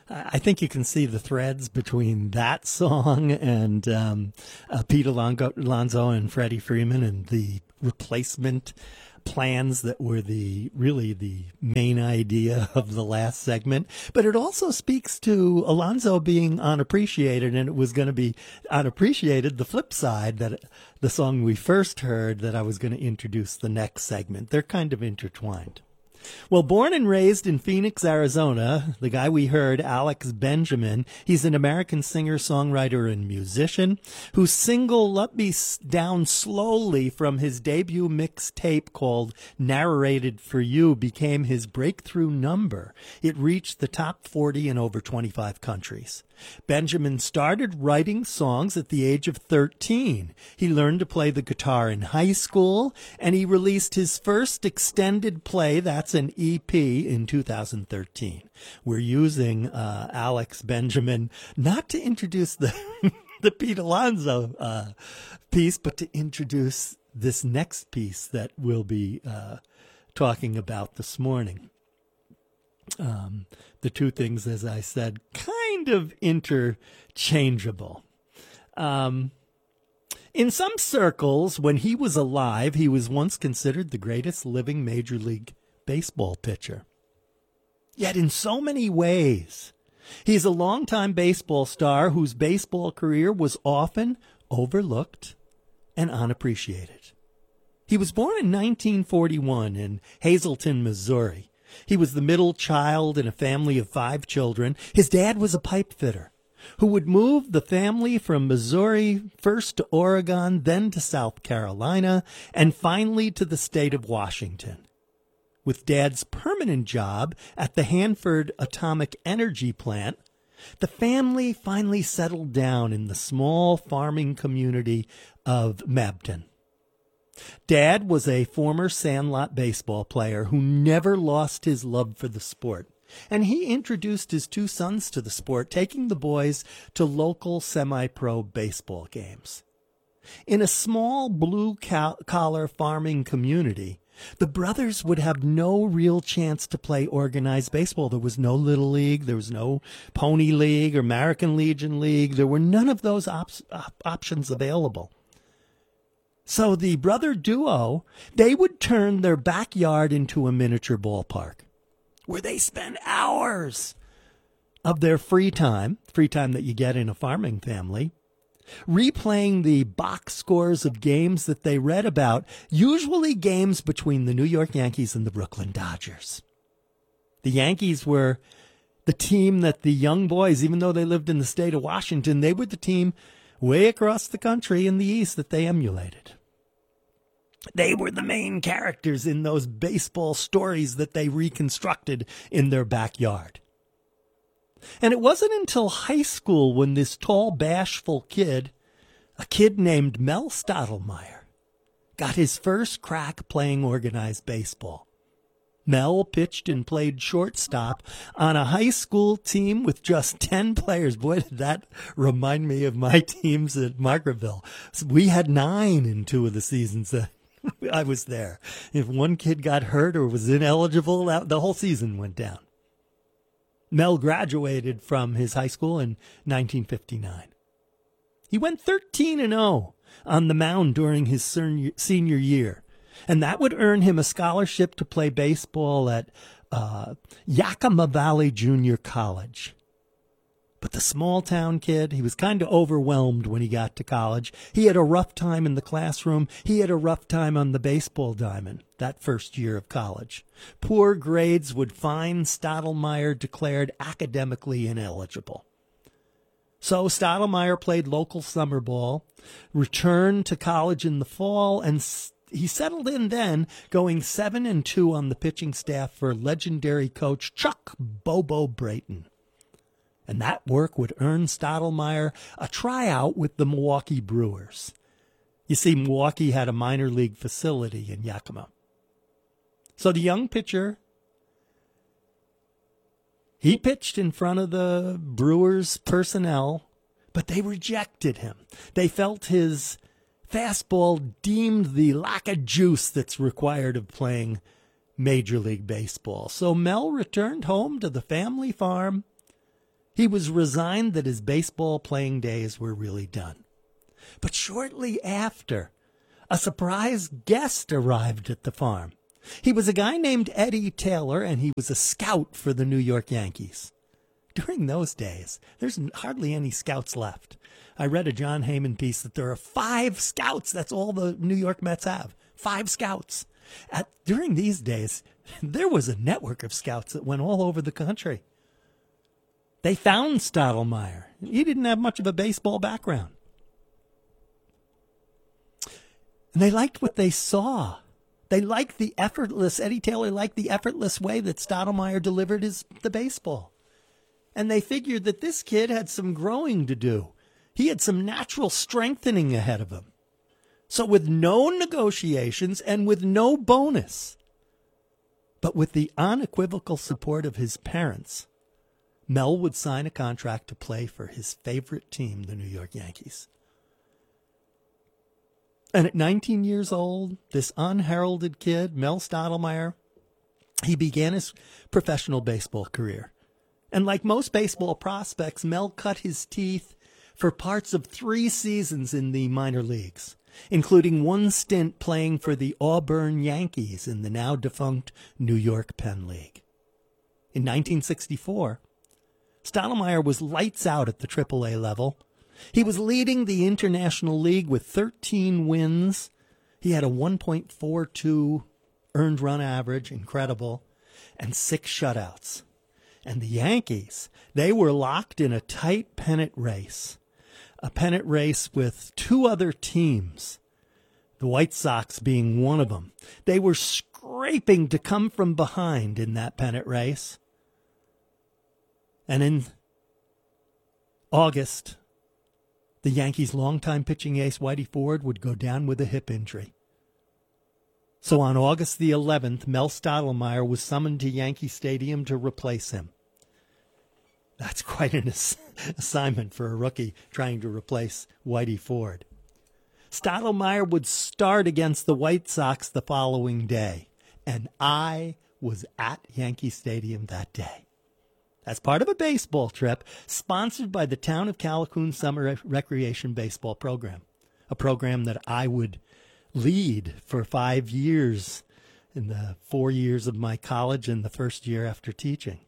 I think you can see the threads between that song and Pete Alonso and Freddie Freeman and the replacement plans that were really the main idea of the last segment. But it also speaks to Alonso being unappreciated, and it was going to be unappreciated, the flip side, that the song we first heard that I was going to introduce the next segment. They're kind of intertwined. Well, born and raised in Phoenix, Arizona, the guy we heard, Alex Benjamin, he's an American singer, songwriter, and musician whose single Let Me Down Slowly from his debut mixtape called Narrated for You became his breakthrough number. It reached the top 40 in over 25 countries. Benjamin started writing songs at the age of 13. He learned to play the guitar in high school, and he released his first extended play, that's an EP, in 2013. We're using Alex Benjamin not to introduce the Pete Alonso piece, but to introduce this next piece that we'll be talking about this morning. The two things, as I said, kind of interchangeable. In some circles, when he was alive, he was once considered the greatest living Major League Baseball pitcher. Yet in so many ways, he's a longtime baseball star whose baseball career was often overlooked and unappreciated. He was born in 1941 in Hazleton, Missouri. He was the middle child in a family of 5 children. His dad was a pipe fitter who would move the family from Missouri first to Oregon, then to South Carolina, and finally to the state of Washington. With Dad's permanent job at the Hanford Atomic Energy Plant, the family finally settled down in the small farming community of Mabton. Dad was a former Sandlot baseball player who never lost his love for the sport, and he introduced his 2 sons to the sport, taking the boys to local semi-pro baseball games. In a small blue-collar farming community, the brothers would have no real chance to play organized baseball. There was no Little League, there was no Pony League or American Legion League. There were none of those options available. So the brother duo, they would turn their backyard into a miniature ballpark where they spend hours of their free time that you get in a farming family, replaying the box scores of games that they read about, usually games between the New York Yankees and the Brooklyn Dodgers. The Yankees were the team that the young boys, even though they lived in the state of Washington, they were the team way across the country in the East that they emulated. They were the main characters in those baseball stories that they reconstructed in their backyard. And it wasn't until high school when this tall, bashful kid, a kid named Mel Stottlemyre, got his first crack playing organized baseball. Mel pitched and played shortstop on a high school team with just 10 players. Boy, did that remind me of my teams at Margaretville. We had 9 in 2 of the seasons that I was there. If one kid got hurt or was ineligible, the whole season went down. Mel graduated from his high school in 1959. He went 13-0 on the mound during his senior year, and that would earn him a scholarship to play baseball at Yakima Valley Junior College. But the small-town kid, he was kind of overwhelmed when he got to college. He had a rough time in the classroom. He had a rough time on the baseball diamond that first year of college. Poor grades would find Stottlemyre declared academically ineligible. So Stottlemyre played local summer ball, returned to college in the fall, and he settled in then, going 7-2 on the pitching staff for legendary coach Chuck Bobo Brayton. And that work would earn Stottlemyre a tryout with the Milwaukee Brewers. You see, Milwaukee had a minor league facility in Yakima. So the young pitcher, he pitched in front of the Brewers personnel, but they rejected him. They felt his fastball deemed the lack of juice that's required of playing Major League Baseball. So Mel returned home to the family farm He was resigned that his baseball playing days were really done. But shortly after, a surprise guest arrived at the farm. He was a guy named Eddie Taylor, and he was a scout for the New York Yankees. During those days, there's hardly any scouts left. I read a John Heyman piece that there are 5 scouts. That's all the New York Mets have. 5 scouts. During these days, there was a network of scouts that went all over the country. They found Stottlemyre. He didn't have much of a baseball background. And they liked what they saw. They liked Eddie Taylor liked the effortless way that Stottlemyre delivered the baseball. And they figured that this kid had some growing to do. He had some natural strengthening ahead of him. So with no negotiations and with no bonus, but with the unequivocal support of his parents, Mel would sign a contract to play for his favorite team, the New York Yankees. And at 19 years old, this unheralded kid, Mel Stottlemyre, he began his professional baseball career. And like most baseball prospects, Mel cut his teeth for parts of 3 seasons in the minor leagues, including one stint playing for the Auburn Yankees in the now-defunct New York Penn League. In 1964, Stottlemyre was lights out at the AAA level. He was leading the International League with 13 wins. He had a 1.42 earned run average, incredible, and 6 shutouts. And the Yankees, they were locked in a tight pennant race. A pennant race with 2 other teams, the White Sox being one of them. They were scraping to come from behind in that pennant race. And in August, the Yankees' longtime pitching ace, Whitey Ford, would go down with a hip injury. So on August the 11th, Mel Stottlemyre was summoned to Yankee Stadium to replace him. That's quite an assignment for a rookie trying to replace Whitey Ford. Stottlemyre would start against the White Sox the following day, and I was at Yankee Stadium that day. As part of a baseball trip sponsored by the Town of Callicoon Summer Recreation Baseball Program, a program that I would lead for 5 years in the 4 years of my college and the first year after teaching.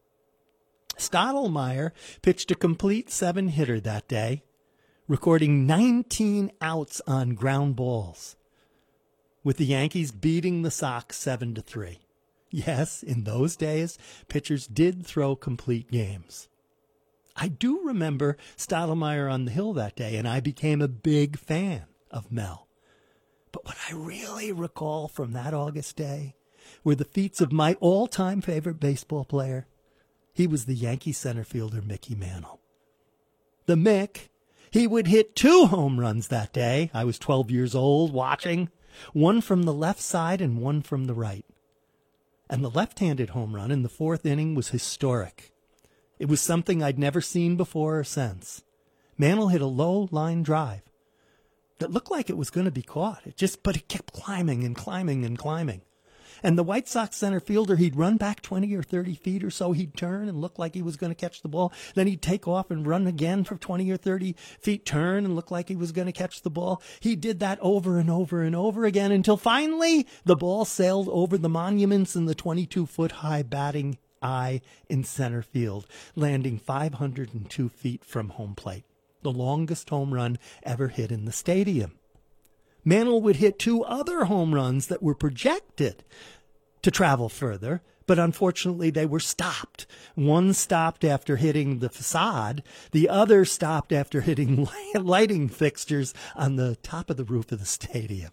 Stottlemyre pitched a complete 7-hitter that day, recording 19 outs on ground balls, with the Yankees beating the Sox 7-3. Yes, in those days, pitchers did throw complete games. I do remember Stottlemyre on the hill that day, and I became a big fan of Mel. But what I really recall from that August day were the feats of my all-time favorite baseball player. He was the Yankee center fielder Mickey Mantle. The Mick, he would hit 2 home runs that day. I was 12 years old watching, one from the left side and one from the right. And the left-handed home run in the 4th inning was historic. It was something I'd never seen before or since. Mantle hit a low line drive that looked like it was going to be caught. But it kept climbing and climbing and climbing. And the White Sox center fielder, he'd run back 20 or 30 feet or so. He'd turn and look like he was going to catch the ball. Then he'd take off and run again for 20 or 30 feet, turn and look like he was going to catch the ball. He did that over and over and over again until finally the ball sailed over the monuments in the 22-foot-high batting eye in center field, landing 502 feet from home plate, the longest home run ever hit in the stadium. Mantle would hit 2 other home runs that were projected to travel further, but unfortunately they were stopped. One stopped after hitting the facade. The other stopped after hitting lighting fixtures on the top of the roof of the stadium.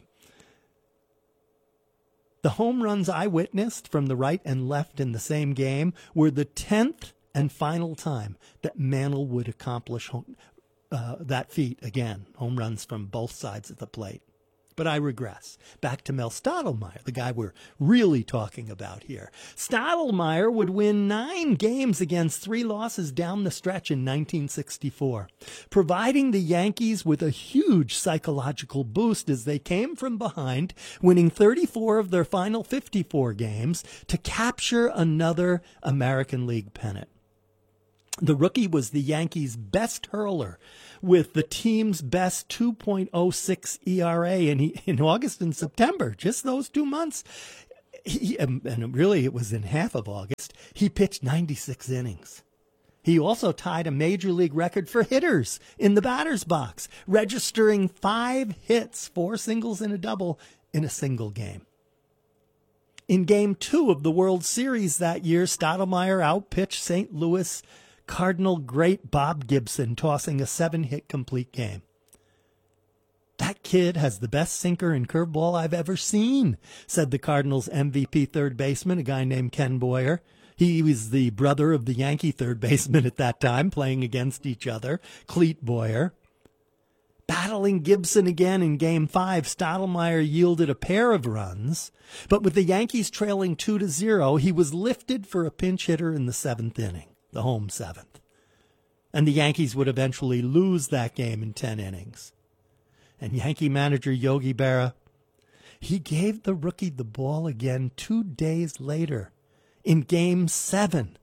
The home runs I witnessed from the right and left in the same game were the 10th and final time that Mantle would accomplish that feat again, home runs from both sides of the plate. But I regress. Back to Mel Stottlemyre, the guy we're really talking about here. Stottlemyre would win 9 games against 3 losses down the stretch in 1964, providing the Yankees with a huge psychological boost as they came from behind, winning 34 of their final 54 games to capture another American League pennant. The rookie was the Yankees' best hurler with the team's best 2.06 ERA in August and September, just those 2 months. And really it was in half of August, he pitched 96 innings. He also tied a major league record for hitters in the batter's box, registering 5 hits, 4 singles and a double in a single game. In Game 2 of the World Series that year, Stottlemyre outpitched St. Louis Cardinal great Bob Gibson, tossing a 7-hit complete game. That kid has the best sinker and curveball I've ever seen, said the Cardinals' MVP third baseman, a guy named Ken Boyer. He was the brother of the Yankee third baseman at that time, playing against each other, Clete Boyer. Battling Gibson again in Game 5, Stottlemyre yielded a pair of runs, but with the Yankees trailing 2-0, he was lifted for a pinch hitter in the 7th inning, the home 7th. And the Yankees would eventually lose that game in 10 innings. And Yankee manager Yogi Berra, he gave the rookie the ball again 2 days later in Game 7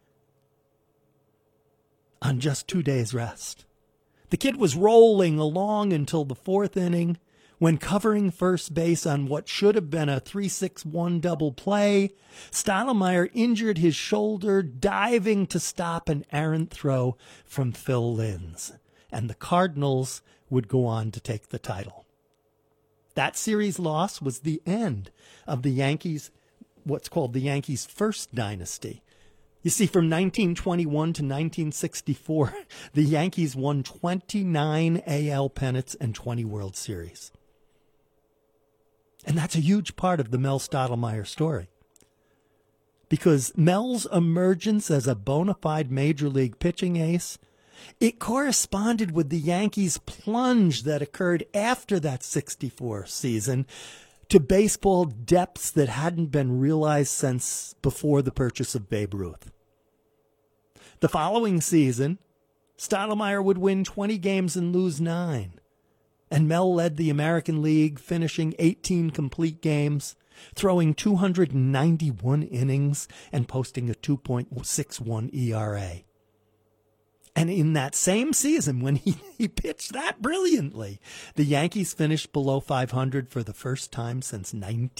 on just 2 days' rest. The kid was rolling along until the 4th inning when, covering first base on what should have been a 3-6-1 double play, Stottlemyre injured his shoulder diving to stop an errant throw from Phil Linz, and the Cardinals would go on to take the title. That series loss was the end of the Yankees, what's called the Yankees' first dynasty. You see, from 1921 to 1964, the Yankees won 29 AL pennants and 20 World Series. And that's a huge part of the Mel Stottlemyre story. Because Mel's emergence as a bona fide major league pitching ace, it corresponded with the Yankees' plunge that occurred after that 64 season to baseball depths that hadn't been realized since before the purchase of Babe Ruth. The following season, Stottlemyre would win 20 games and lose 9. And Mel led the American League, finishing 18 complete games, throwing 291 innings, and posting a 2.61 ERA. And in that same season, when he pitched that brilliantly, the Yankees finished below 500 for the first time since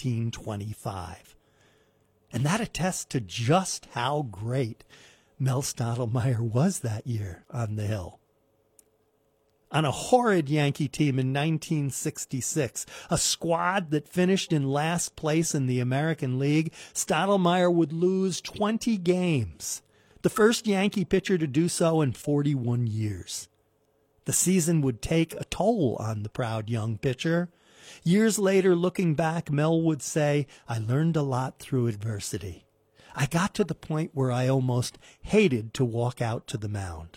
1925. And that attests to just how great Mel Stottlemyre was that year on the Hill. On a horrid Yankee team in 1966, a squad that finished in last place in the American League, Stottlemyre would lose 20 games. The first Yankee pitcher to do so in 41 years. The season would take a toll on the proud young pitcher. Years later, looking back, Mel would say, "I learned a lot through adversity. I got to the point where I almost hated to walk out to the mound."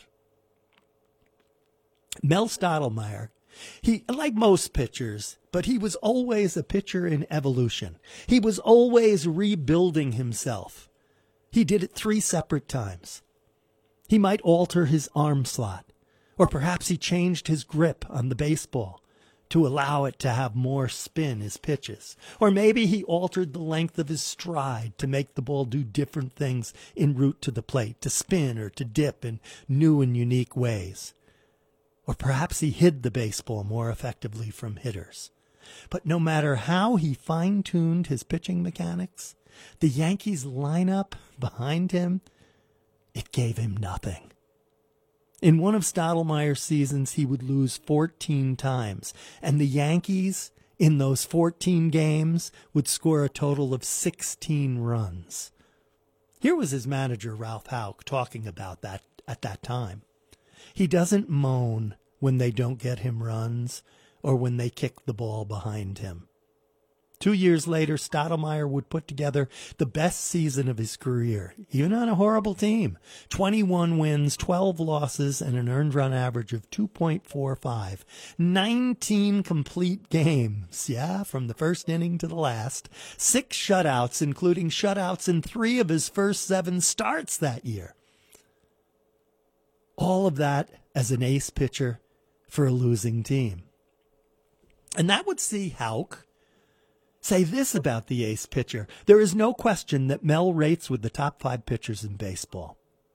Mel Stottlemyre, he, like most pitchers, but he was always a pitcher in evolution. He was always rebuilding himself. He did it 3 separate times. He might alter his arm slot, or perhaps he changed his grip on the baseball to allow it to have more spin as pitches. Or maybe he altered the length of his stride to make the ball do different things en route to the plate, to spin or to dip in new and unique ways. Or perhaps he hid the baseball more effectively from hitters. But no matter how he fine-tuned his pitching mechanics, the Yankees lineup behind him, it gave him nothing. In one of Stottlemyre's seasons, he would lose 14 times, and the Yankees, in those 14 games, would score a total of 16 runs. Here was his manager, Ralph Houck, talking about that at that time. He doesn't moan when they don't get him runs or when they kick the ball behind him. 2 years later, Stottlemyre would put together the best season of his career, even on a horrible team. 21 wins, 12 losses, and an earned run average of 2.45. 19 complete games, from the first inning to the last. 6 shutouts, including shutouts in 3 of his first 7 starts that year. All of that as an ace pitcher for a losing team. And that would see Houck say this about the ace pitcher: there is no question that Mel rates with the top 5 pitchers in baseball.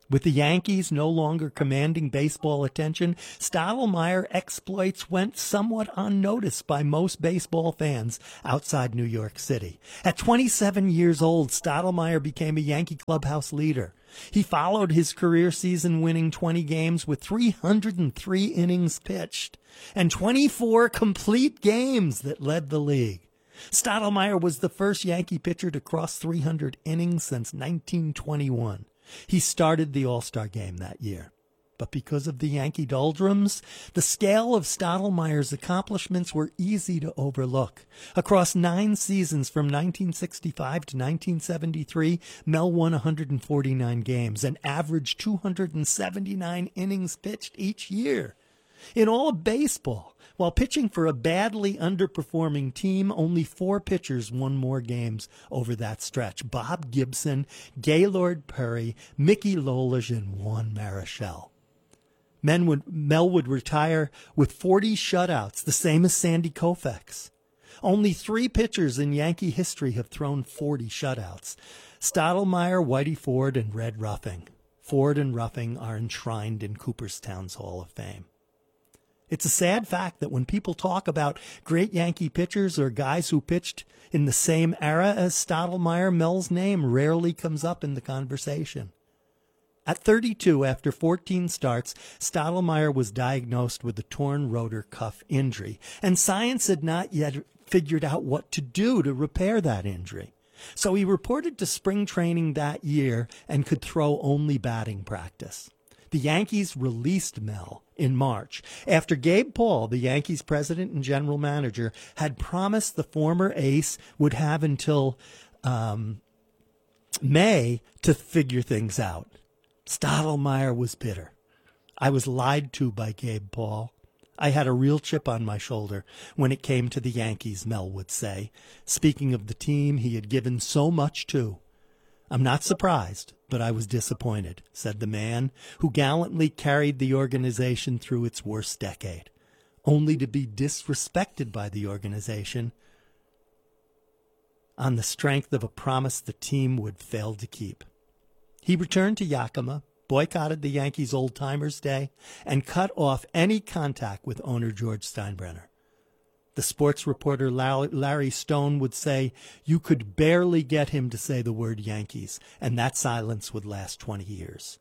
With the Yankees no longer commanding baseball attention, Stottlemyre's exploits went somewhat unnoticed by most baseball fans outside New York City. At 27 years old, Stottlemyre became a Yankee clubhouse leader. He followed his career season winning 20 games with 303 innings pitched and 24 complete games that led the league. Stottlemyre was the first Yankee pitcher to cross 300 innings since 1921. He started the All-Star game that year. But because of the Yankee doldrums, the scale of Stottlemyre's accomplishments were easy to overlook. Across 9 seasons from 1965 to 1973, Mel won 149 games and averaged 279 innings pitched each year. In all of baseball, while pitching for a badly underperforming team, only 4 pitchers won more games over that stretch: Bob Gibson, Gaylord Perry, Mickey Lolich, and Juan Marichal. Mel would retire with 40 shutouts, the same as Sandy Koufax. Only 3 pitchers in Yankee history have thrown 40 shutouts: Stottlemyre, Whitey Ford, and Red Ruffing. Ford and Ruffing are enshrined in Cooperstown's Hall of Fame. It's a sad fact that when people talk about great Yankee pitchers or guys who pitched in the same era as Stottlemyre, Mel's name rarely comes up in the conversation. At 32, after 14 starts, Stottlemyre was diagnosed with a torn rotor cuff injury, and science had not yet figured out what to do to repair that injury. So he reported to spring training that year and could throw only batting practice. The Yankees released Mel in March after Gabe Paul, the Yankees president and general manager, had promised the former ace would have until May to figure things out. Stottlemyre was bitter. I was lied to by Gabe Paul. I had a real chip on my shoulder when it came to the Yankees, Mel would say, speaking of the team he had given so much to. I'm not surprised, but I was disappointed, said the man who gallantly carried the organization through its worst decade, only to be disrespected by the organization on the strength of a promise the team would fail to keep. He returned to Yakima, boycotted the Yankees' Old Timers Day, and cut off any contact with owner George Steinbrenner. The sports reporter Larry Stone would say you could barely get him to say the word Yankees, and that silence would last 20 years.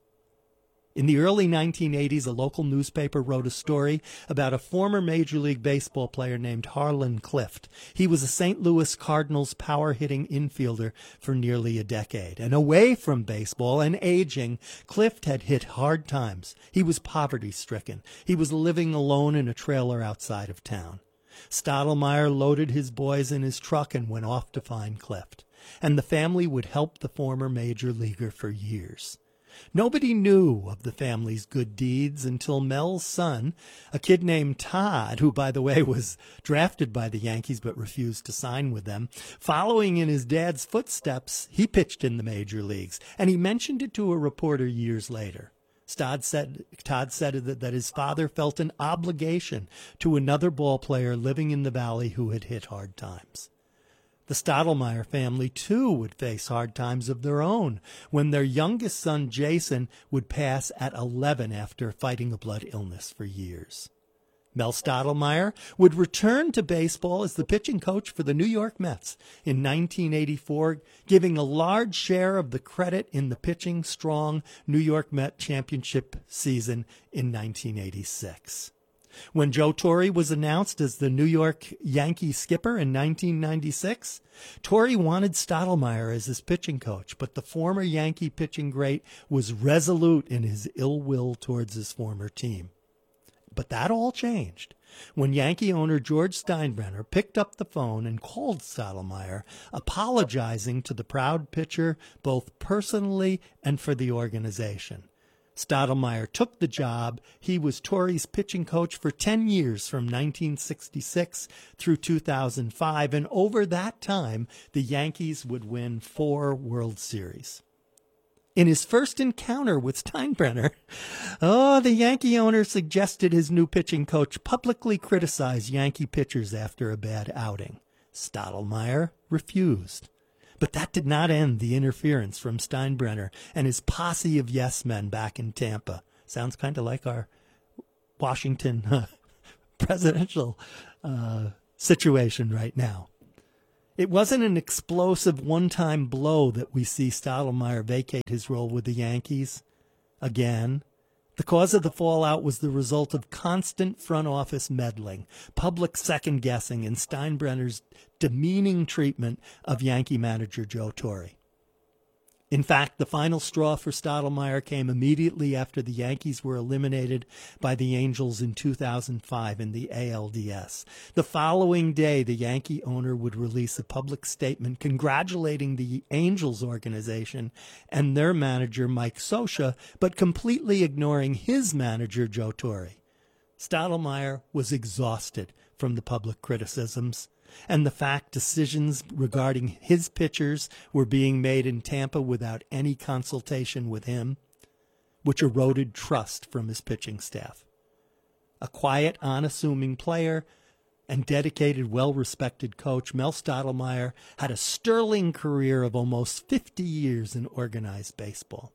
In the early 1980s, a local newspaper wrote a story about a former Major League Baseball player named Harlan Clift. He was a St. Louis Cardinals power-hitting infielder for nearly a decade. And away from baseball and aging, Clift had hit hard times. He was poverty-stricken. He was living alone in a trailer outside of town. Stottlemyre loaded his boys in his truck and went off to find Clift. And the family would help the former major leaguer for years. Nobody knew of the family's good deeds until Mel's son, a kid named Todd, who, by the way, was drafted by the Yankees but refused to sign with them. Following in his dad's footsteps, he pitched in the major leagues, and he mentioned it to a reporter years later. Todd said that his father felt an obligation to another ball player living in the valley who had hit hard times. The Stottlemyre family, too, would face hard times of their own when their youngest son, Jason, would pass at 11 after fighting a blood illness for years. Mel Stottlemyre would return to baseball as the pitching coach for the New York Mets in 1984, giving a large share of the credit in the pitching strong New York Met championship season in 1986. When Joe Torre was announced as the New York Yankee skipper in 1996, Torre wanted Stottlemyre as his pitching coach, but the former Yankee pitching great was resolute in his ill will towards his former team. But that all changed when Yankee owner George Steinbrenner picked up the phone and called Stottlemyre, apologizing to the proud pitcher both personally and for the organization. Stottlemyre took the job. He was Torre's pitching coach for 10 years from 1966 through 2005, and over that time, the Yankees would win 4 World Series. In his first encounter with Steinbrenner, the Yankee owner suggested his new pitching coach publicly criticize Yankee pitchers after a bad outing. Stottlemyre refused. But that did not end the interference from Steinbrenner and his posse of yes men back in Tampa. Sounds kind of like our Washington presidential situation right now. It wasn't an explosive one-time blow that we see Stottlemyre vacate his role with the Yankees again. The cause of the fallout was the result of constant front office meddling, public second-guessing, and Steinbrenner's demeaning treatment of Yankee manager Joe Torre. In fact, the final straw for Stottlemyre came immediately after the Yankees were eliminated by the Angels in 2005 in the ALDS. The following day, the Yankee owner would release a public statement congratulating the Angels organization and their manager, Mike Scioscia, but completely ignoring his manager, Joe Torre. Stottlemyre was exhausted from the public criticisms and the fact decisions regarding his pitchers were being made in Tampa without any consultation with him, which eroded trust from his pitching staff. A quiet, unassuming player and dedicated, well-respected coach, Mel Stottlemyre had a sterling career of almost 50 years in organized baseball.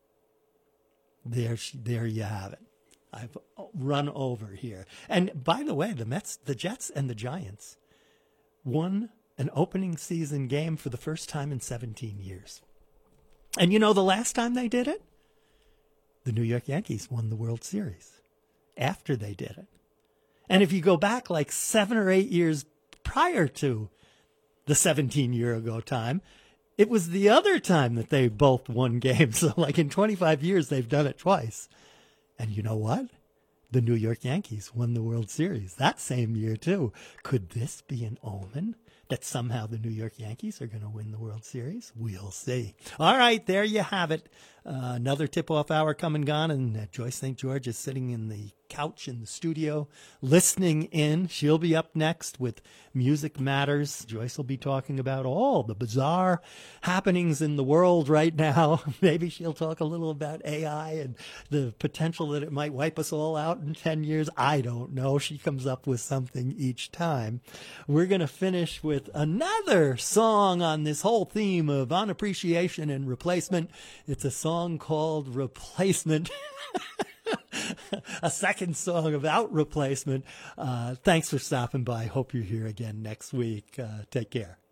There you have it. I've run over here. And by the way, the Mets, the Jets, and the Giants won an opening season game for the first time in 17 years. And you know the last time they did it? The New York Yankees won the World Series after they did it. And if you go back like 7 or 8 years prior to the 17-year ago time, it was the other time that they both won games. So like in 25 years, they've done it twice. And you know what? The New York Yankees won the World Series that same year, too. Could this be an omen that somehow the New York Yankees are going to win the World Series? We'll see. All right, there you have it. Another tip-off hour come and gone, and Joyce St. George is sitting in the couch in the studio listening in. She'll be up next with Music Matters. Joyce will be talking about all the bizarre happenings in the world right now. Maybe she'll talk a little about AI and the potential that it might wipe us all out in 10 years. I don't know. She comes up with something each time. We're going to finish with another song on this whole theme of unappreciation and replacement. It's a song called Replacement. A second song about replacement. Thanks for stopping by. Hope you're here again next week. Take care.